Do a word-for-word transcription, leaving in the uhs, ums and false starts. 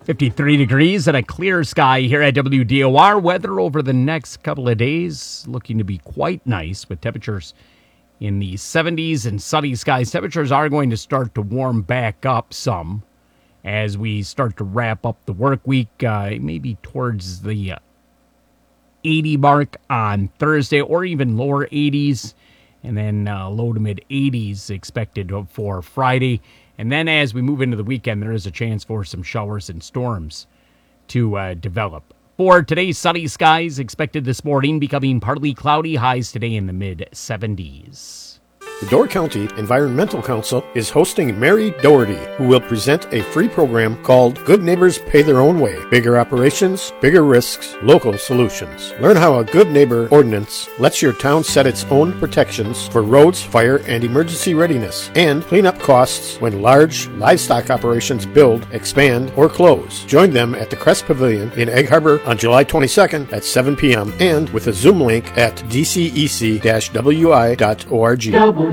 fifty-three degrees and a clear sky here at W D O R. Weather over the next couple of days looking to be quite nice with temperatures in the seventies and sunny skies. Temperatures are going to start to warm back up some as we start to wrap up the work week, uh, maybe towards the uh, eighty mark on Thursday or even lower eighties, and then uh, low to mid eighties expected for Friday. And then as we move into the weekend, there is a chance for some showers and storms to uh, develop. For today's sunny skies expected this morning, becoming partly cloudy, highs today in the mid seventies. The Door County Environmental Council is hosting Mary Doherty, who will present a free program called Good Neighbors Pay Their Own Way. Bigger operations, bigger risks, local solutions. Learn how a Good Neighbor ordinance lets your town set its own protections for roads, fire, and emergency readiness, and clean up costs when large livestock operations build, expand, or close. Join them at the Crest Pavilion in Egg Harbor on July twenty-second at seven p.m. and with a Zoom link at d c e c dash w i dot org.